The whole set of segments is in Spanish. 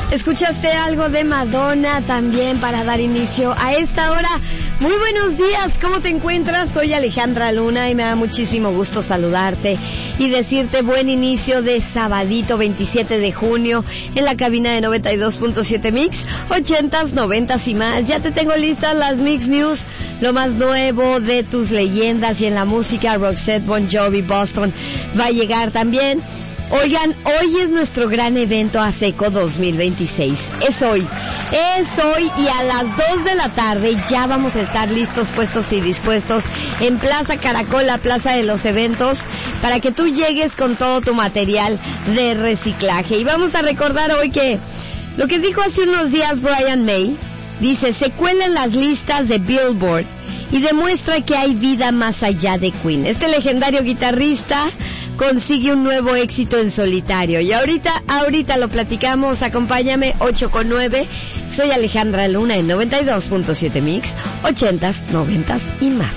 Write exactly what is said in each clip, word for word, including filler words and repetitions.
Escuchaste algo de Madonna también para dar inicio a esta hora. Muy buenos días, ¿cómo te encuentras? Soy Alejandra Luna y me da muchísimo gusto saludarte y decirte buen inicio de sabadito veintisiete de junio en la cabina de noventa y dos punto siete Mix, ochentas, noventas y más. Ya te tengo listas las Mix News, lo más nuevo de tus leyendas, y en la música Roxette, Bon Jovi, Boston va a llegar también. Oigan, hoy es nuestro gran evento ASECO dos mil veintiséis. Es hoy, es hoy y a las dos de la tarde ya vamos a estar listos, puestos y dispuestos en Plaza Caracol, la plaza de los eventos, para que tú llegues con todo tu material de reciclaje. Y vamos a recordar hoy que lo que dijo hace unos días Brian May, dice, se cuela en las listas de Billboard y demuestra que hay vida más allá de Queen. Este legendario guitarrista consigue un nuevo éxito en solitario. Y ahorita, ahorita lo platicamos. Acompáñame, ocho con nueve. Soy Alejandra Luna en noventa y dos punto siete Mix, ochentas, noventas y más.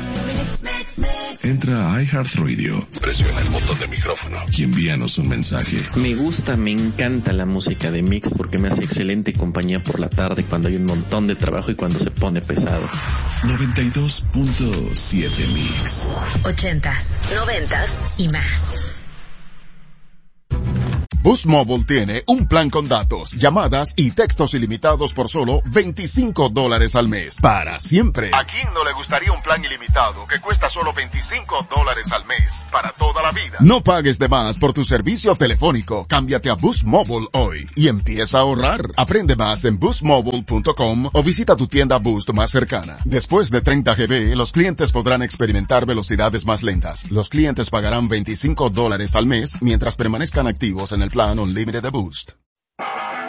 Entra a iHeartRadio, presiona el botón de micrófono y envíanos un mensaje. Me gusta, me encanta la música de Mix porque me hace excelente compañía por la tarde cuando hay un montón de trabajo y cuando se pone pesado. noventa y dos punto siete Mix. Ochentas, noventas y más. Boost Mobile tiene un plan con datos, llamadas y textos ilimitados por solo veinticinco dólares al mes. Para siempre. ¿A quién no le gustaría un plan ilimitado que cuesta solo veinticinco dólares al mes? Para toda la vida. No pagues de más por tu servicio telefónico. Cámbiate a Boost Mobile hoy y empieza a ahorrar. Aprende más en boost mobile punto com o visita tu tienda Boost más cercana. Después de treinta gigabytes, los clientes podrán experimentar velocidades más lentas. Los clientes pagarán veinticinco dólares al mes mientras permanezcan activos en el plan Unlimited de Boost.